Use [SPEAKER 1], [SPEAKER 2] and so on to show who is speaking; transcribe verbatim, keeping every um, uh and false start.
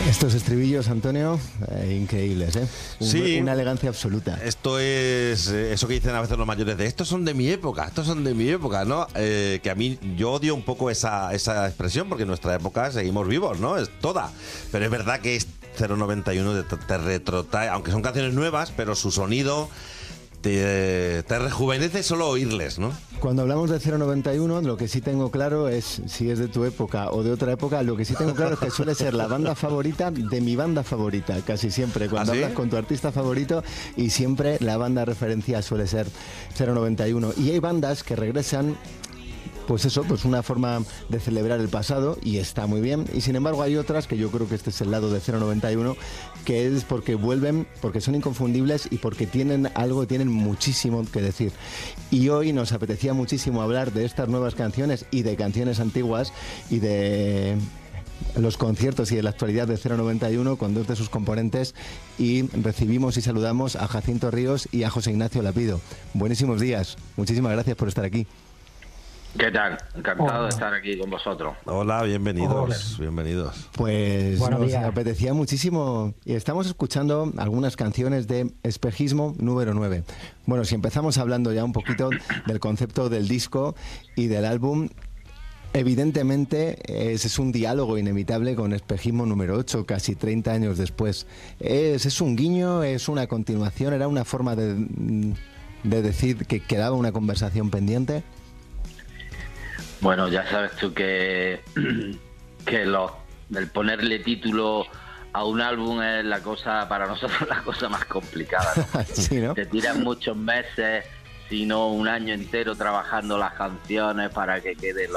[SPEAKER 1] Estos estribillos, Antonio, eh, increíbles, ¿eh? Un,
[SPEAKER 2] Sí.
[SPEAKER 1] Una elegancia absoluta.
[SPEAKER 2] Esto es eh, eso que dicen a veces los mayores de estos son de mi época, estos son de mi época, ¿no? Eh, que a mí yo odio un poco esa, esa expresión porque en nuestra época seguimos vivos, ¿no? Es toda. Pero es verdad que es cero noventa y uno te, te retrotrae, aunque son canciones nuevas, pero su sonido te, te rejuvenece solo oírles, ¿no?
[SPEAKER 1] Cuando hablamos de cero noventa y uno, lo que sí tengo claro es, si es de tu época o de otra época, lo que sí tengo claro es que suele ser la banda favorita de mi banda favorita, casi siempre. Cuando
[SPEAKER 2] ¿Ah, sí?
[SPEAKER 1] hablas con tu artista favorito, y siempre la banda referencia suele ser cero noventa y uno. Y hay bandas que regresan, pues eso, pues una forma de celebrar el pasado, y está muy bien. Y sin embargo hay otras, que yo creo que este es el lado de cero noventa y uno, que es porque vuelven, porque son inconfundibles y porque tienen algo, tienen muchísimo que decir. Y hoy nos apetecía muchísimo hablar de estas nuevas canciones y de canciones antiguas y de los conciertos y de la actualidad de cero noventa y uno con dos de sus componentes, y recibimos y saludamos a Jacinto Ríos y a José Ignacio Lapido. Buenísimos días, muchísimas gracias por estar aquí.
[SPEAKER 3] ¿Qué tal? Encantado
[SPEAKER 4] Hola.
[SPEAKER 3] de estar aquí con vosotros.
[SPEAKER 2] Hola, bienvenidos,
[SPEAKER 4] Hola.
[SPEAKER 2] bienvenidos.
[SPEAKER 1] Pues
[SPEAKER 4] Buenos
[SPEAKER 1] nos
[SPEAKER 4] días.
[SPEAKER 1] apetecía muchísimo, y estamos escuchando algunas canciones de Espejismo número nueve. Bueno, si empezamos hablando ya un poquito del concepto del disco y del álbum, evidentemente ese es un diálogo inevitable con Espejismo número ocho, casi treinta años después. ¿Es, es un guiño? ¿Es una continuación? ¿Era una forma de, de decir que quedaba una conversación pendiente?
[SPEAKER 3] Bueno, ya sabes tú que, que los, el ponerle título a un álbum es la cosa, para nosotros, la cosa más complicada, ¿no?
[SPEAKER 1] Sí, ¿no?
[SPEAKER 3] Te tiran muchos meses, si no un año entero trabajando las canciones para que queden